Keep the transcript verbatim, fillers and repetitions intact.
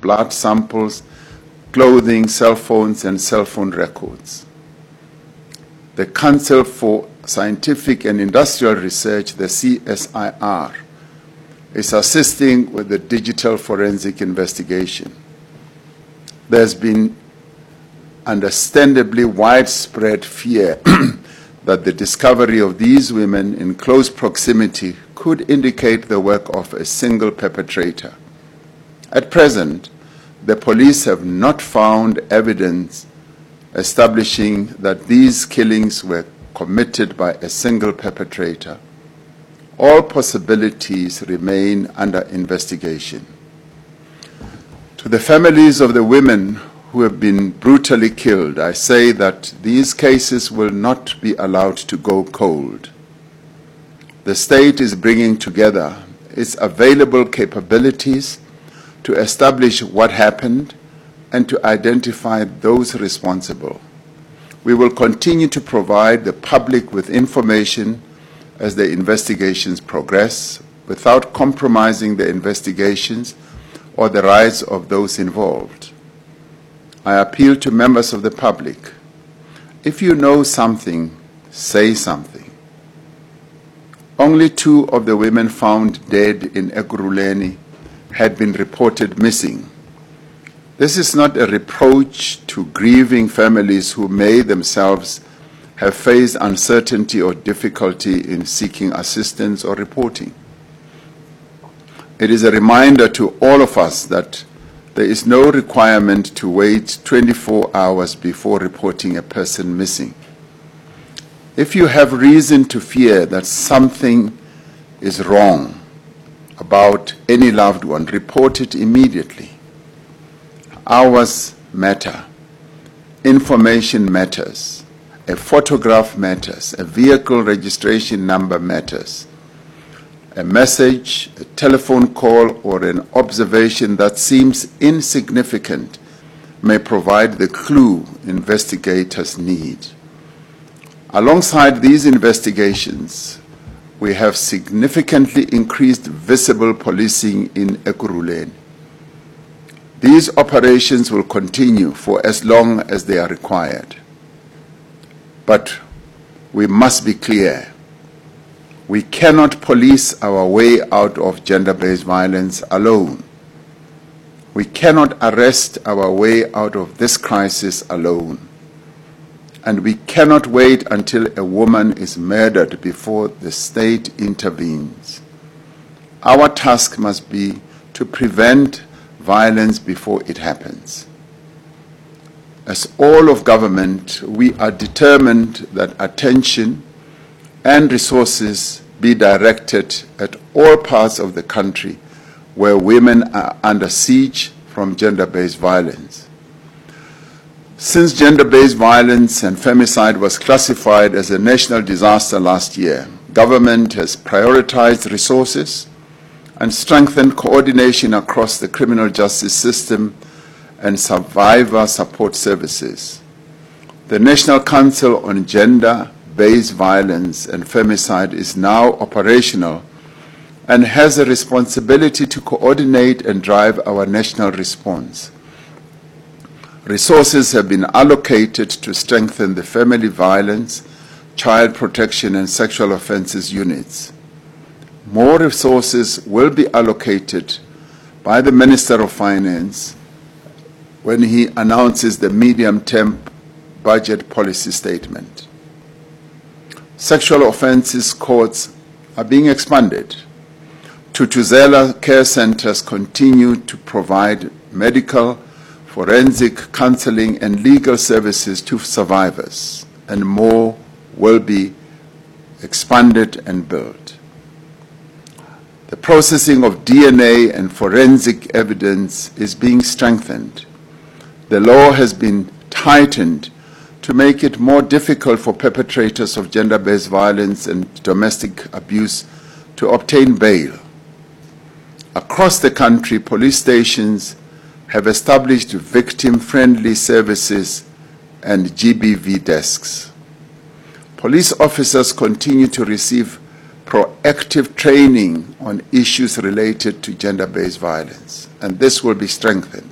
blood samples, clothing, cell phones, and cell phone records. The Council for Scientific and Industrial Research, the C S I R, is assisting with the digital forensic investigation. There's been understandably widespread fear that the discovery of these women in close proximity could indicate the work of a single perpetrator. At present, the police have not found evidence establishing that these killings were committed by a single perpetrator. All possibilities remain under investigation. To the families of the women who have been brutally killed, I say that these cases will not be allowed to go cold. The state is bringing together its available capabilities to establish what happened and to identify those responsible. We will continue to provide the public with information as the investigations progress, without compromising the investigations or the rights of those involved. I appeal to members of the public. If you know something, say something. Only two of the women found dead in Ekurhuleni had been reported missing. This is not a reproach to grieving families who may themselves have faced uncertainty or difficulty in seeking assistance or reporting. It is a reminder to all of us that there is no requirement to wait twenty-four hours before reporting a person missing. If you have reason to fear that something is wrong about any loved one, report it immediately. Hours matter. Information matters. A photograph matters. A vehicle registration number matters. A message, a telephone call, or an observation that seems insignificant may provide the clue investigators need. Alongside these investigations, we have significantly increased visible policing in Ekurhuleni. These operations will continue for as long as they are required. But we must be clear. We cannot police our way out of gender-based violence alone. We cannot arrest our way out of this crisis alone. And we cannot wait until a woman is murdered before the state intervenes. Our task must be to prevent violence before it happens. As all of government, we are determined that attention and resources be directed at all parts of the country where women are under siege from gender-based violence. Since gender-based violence and femicide was classified as a national disaster last year, government has prioritized resources and strengthened coordination across the criminal justice system and survivor support services. The National Council on Gender-Based Violence and Femicide is now operational and has a responsibility to coordinate and drive our national response. Resources have been allocated to strengthen the family violence, child protection, and sexual offences units. More resources will be allocated by the Minister of Finance when he announces the medium-term budget policy statement. Sexual offences courts are being expanded. Thuthuzela care centres continue to provide medical, forensic, counselling, and legal services to survivors, and more will be expanded and built. The processing of D N A and forensic evidence is being strengthened. The law has been tightened to make it more difficult for perpetrators of gender-based violence and domestic abuse to obtain bail. Across the country, police stations have established victim-friendly services and G B V desks. Police officers continue to receive proactive training on issues related to gender-based violence, and this will be strengthened.